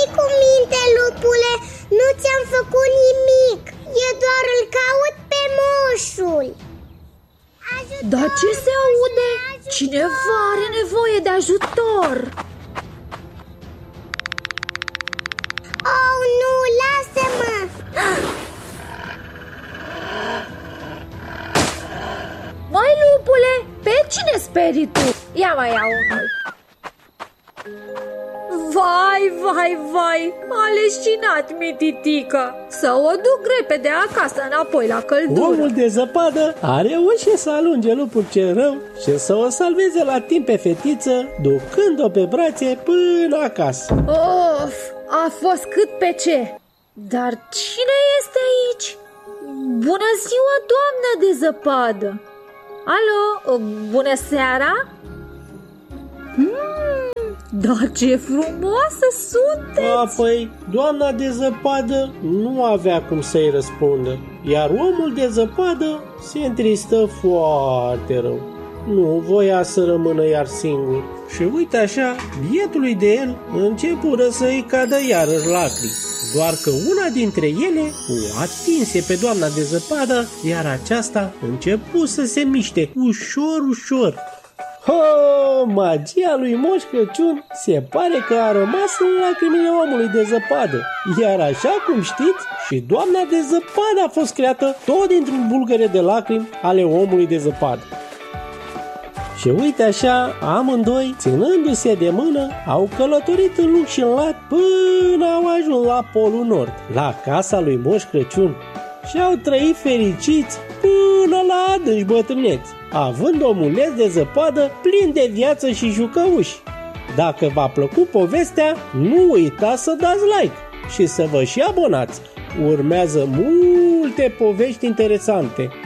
ții cu minte, lupule, nu ți-am făcut nimic. Eu doar îl caut pe moșul. Dar ce se aude? Cineva are nevoie de ajutor. Oh, nu, lasă-mă! Măi, lupule, pe cine sperii tu? Ia mai ia unul. Vai, m-a leșinat mititică. Să o duc repede acasă înapoi la căldură. Omul de zăpadă a reușit să alunge lupul cel rău și să o salveze la timp pe fetiță, ducând-o pe brațe până acasă. Of, a fost cât pe ce. Dar cine este aici? Bună ziua, doamnă de zăpadă. Alo, bună seara? Dar ce frumoasă sunteți! Păi, doamna de zăpadă nu avea cum să-i răspundă, iar omul de zăpadă se întristă foarte rău. Nu voia să rămână iar singur și uite așa, bietului de el începură să-i cadă iarăși lacrimi. Doar că una dintre ele o atinse pe doamna de zăpadă, iar aceasta începu să se miște ușor. Magia lui Moș Crăciun se pare că a rămas în lacrimile omului de zăpadă. Iar așa cum știți, și doamna de zăpadă a fost creată tot dintr-un bulgăre de lacrimi ale omului de zăpadă. Și uite așa, amândoi, ținându-se de mână, au călătorit în lung și în lat până au ajuns la Polul Nord, la casa lui Moș Crăciun. Și au trăit fericiți până la adânci bătrâneți, având omuleț de zăpadă plin de viață și jucăuși. Dacă v-a plăcut povestea, nu uitați să dați like și să vă și abonați. Urmează multe povești interesante.